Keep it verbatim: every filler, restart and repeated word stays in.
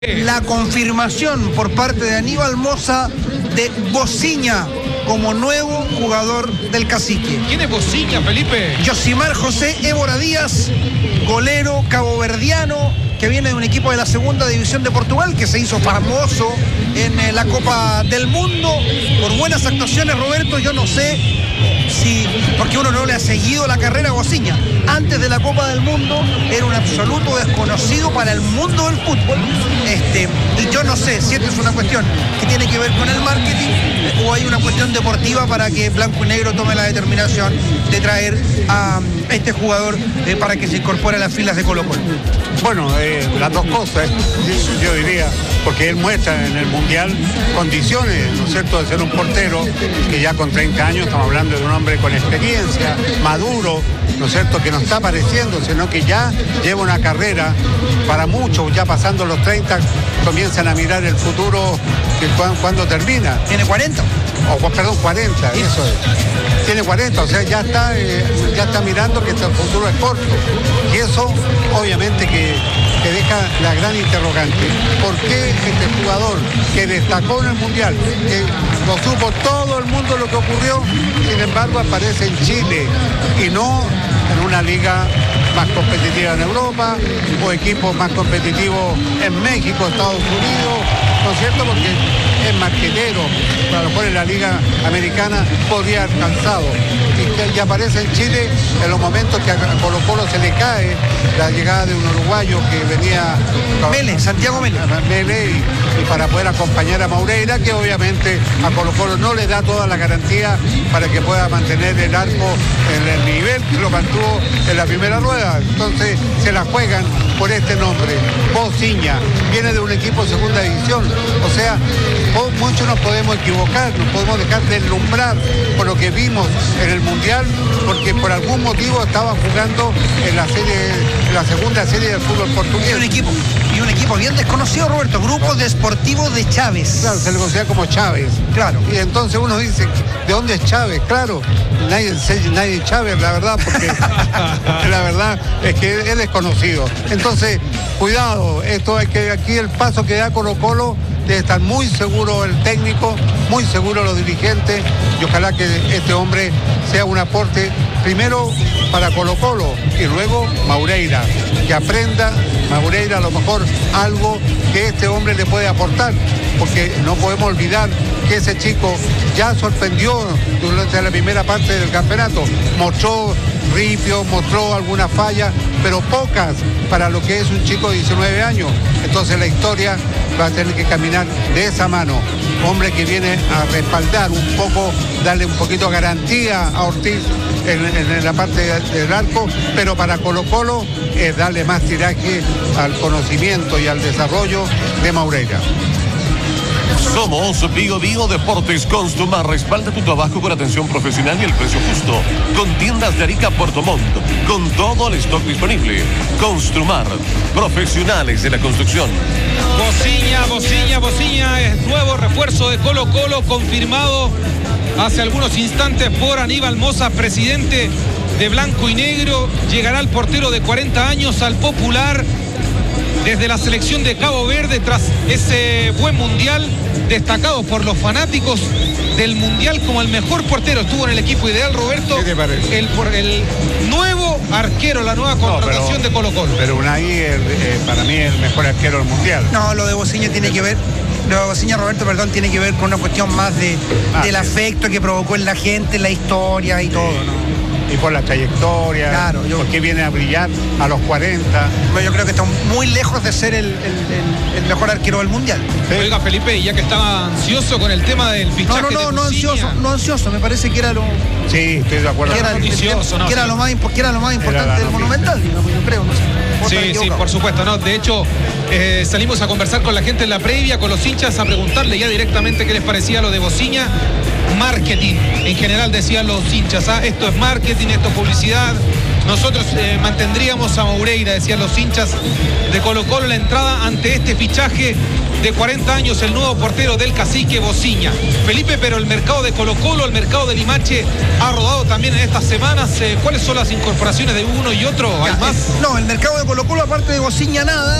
La confirmación por parte de Aníbal Mosa de Bociña como nuevo jugador del Cacique. ¿Quién es Bociña, Felipe? Yosimar José Évora Díaz, golero caboverdiano, que viene de un equipo de la segunda división de Portugal, que se hizo famoso en eh, la Copa del Mundo por buenas actuaciones. Roberto, yo no sé si, porque uno no le ha seguido la carrera a Bociña. Antes de la Copa del Mundo era un absoluto desconocido para el mundo del fútbol, este, y yo no sé si esta es una cuestión que tiene que ver con el marketing o hay una cuestión deportiva para que Blanco y Negro tome la determinación de traer a este jugador eh, para que se incorpore a las filas de Colo-Colo. Bueno, eh, las dos cosas, yo diría, porque él muestra en el Mundial condiciones, ¿no es cierto?, de ser un portero que ya con treinta años, estamos hablando de un hombre con experiencia, maduro, ¿no es cierto?, que no está apareciendo, sino que ya lleva una carrera. Para muchos, ya pasando los treinta, comienzan a mirar el futuro, que cuando, cuando termina. ¿Tiene cuarenta? O, perdón, cuarenta, eso es. Tiene cuarenta, o sea, ya está, eh, ya está mirando que el futuro es corto. Y eso, obviamente, que, que deja la gran interrogante. ¿Por qué este jugador que destacó en el Mundial, que lo supo todo el mundo lo que ocurrió, sin embargo aparece en Chile y no en una liga más competitiva en Europa o equipos más competitivos en México, Estados Unidos, ¿no es cierto? Porque es marquetero, a lo mejor en la liga americana podría haber alcanzado. Y, y aparece en Chile en los momentos que a Colo Colo se le cae la llegada de un uruguayo que venía... Mele, Santiago Mele. Mele y, y para poder acompañar a Maureira, que obviamente a Colo Colo no le da toda la garantía para que pueda mantener el arco en el nivel que lo mantuvo en la primera rueda. Entonces se la juegan por este nombre, Bociña, viene de un equipo de segunda división. O sea, muchos nos podemos equivocar, nos podemos dejar deslumbrar por lo que vimos en el Mundial, porque por algún motivo estaban jugando en la serie, en la segunda serie del fútbol portugués. Y un equipo, y un equipo bien desconocido, Roberto, Grupo Desportivo de Chávez. Claro, se le considera como Chávez. Claro. Y entonces uno dice, ¿de dónde es Chávez? Claro, nadie, nadie es Chávez, la verdad, porque la verdad es que es desconocido. Entonces, cuidado, esto es que aquí el paso que da Colo Colo debe estar muy seguro el técnico, muy seguro los dirigentes, y ojalá que este hombre sea un aporte primero para Colo Colo y luego Maureira, que aprenda Maureira a lo mejor algo que este hombre le puede aportar, porque no podemos olvidar que ese chico ya sorprendió durante la primera parte del campeonato, mostró ripio, mostró algunas fallas, pero pocas para lo que es un chico de diecinueve años. Entonces la historia va a tener que caminar de esa mano. Hombre que viene a respaldar un poco, darle un poquito de garantía a Ortiz en, en la parte del arco, pero para Colo Colo es darle más tiraje al conocimiento y al desarrollo de Maureira. Somos Bio Bio Deportes. Constumar respalda tu trabajo con atención profesional y el precio justo. Con tiendas de Arica a Puerto Montt, con todo el stock disponible. Constumar, profesionales de la construcción. Bociña, Bociña, Bociña es nuevo refuerzo de Colo Colo, confirmado hace algunos instantes por Aníbal Mosa, presidente de Blanco y Negro. Llegará el portero de cuarenta años al Popular desde la selección de Cabo Verde tras ese buen mundial, destacado por los fanáticos del mundial como el mejor portero. Estuvo en el equipo ideal, Roberto. ¿Qué te parece? El, el nuevo arquero, la nueva contratación no, pero, de Colo Colo. Pero Unai, el, eh, para mí, es el mejor arquero del mundial. No, lo de Bociña tiene que ver, lo de Bociña, Roberto, perdón, tiene que ver con una cuestión más de, ah, del sí. afecto que provocó en la gente, la historia y sí. todo, ¿no? Y por la trayectoria, claro, yo, porque viene a brillar a los cuarenta. Bueno, yo creo que está muy lejos de ser el, el, el, el mejor arquero del mundial. Sí. Oiga, Felipe, y ya que estaba ansioso con el tema del fichaje. No, no, no, de no ansioso, no ansioso, me parece que era lo. Sí, estoy de acuerdo. Que era, el, ansioso, no, que era, sí. lo, más, que era lo más importante del Monumental, digamos, yo creo, no sé. Sí, sí, por supuesto, no. De hecho, eh, salimos a conversar con la gente en la previa, con los hinchas, a preguntarle ya directamente qué les parecía lo de Bociña. Marketing, en general decían los hinchas, ¿ah? Esto es marketing, esto es publicidad. Nosotros eh, mantendríamos a Maureira, decían los hinchas de Colo Colo, la entrada ante este fichaje de cuarenta años, el nuevo portero del Cacique, Bociña. Felipe, pero el mercado de Colo Colo, el mercado de Limache ha rodado también en estas semanas. Eh, ¿Cuáles son las incorporaciones de uno y otro? ¿Hay más? No, el mercado de Colo Colo, aparte de Bociña, nada.